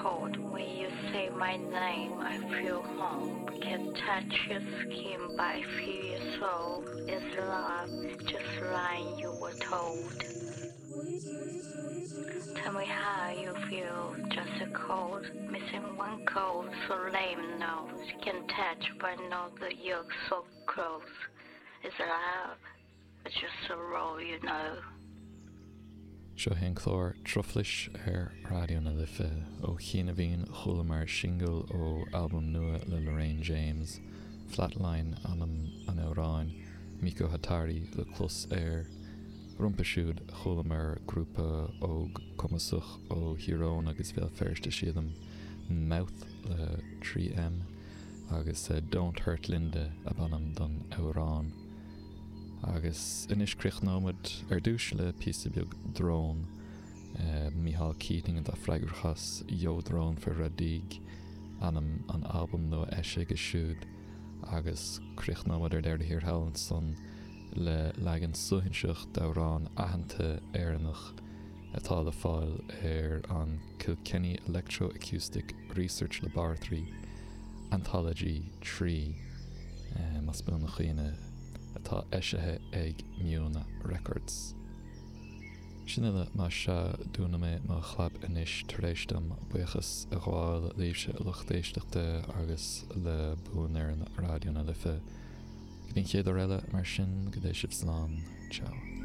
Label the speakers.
Speaker 1: cold. When you say my name, I feel home. Can touch your skin, but I feel your soul. It's love, just like you were told. Tell me how you feel, just a cold. Missing one cold, so lame nose. Can touch, but know that you're so close. It's love, it's just a roll, you know.
Speaker 2: Seo hen chlór troflis radio na lifa ó chéana bhíon chola mar single ó album nua le Lorraine James, Flatline an Óráin, Miko Hatari le clús rumpasúd chola mar grúpa óg cumasach ó Huron agus bhfuil ferste siadam Mouth le 3M agus Don't Hurt Linda a banam don Óráin. Agus inis crichnómad dúis le písa beag drón Micheál Keating a freigrachas Drone for Radig an album nó eise go siúd agus crichnómad déir hir Howland son le legan suhinseach d'Órán ahananta éireannach atá le fáil an Kilkenny Electroacoustic Research Laboratory Anthology 3 mas buna chéine atá eisithe ag Miona Records. Sinile má se dúna mé má chlab inis taréistam buchas a gháil líbse luchtéisteachta agus le bún an rádió na lifa. Bhín chéad eile mar sin go dé sibh slán. Ciao.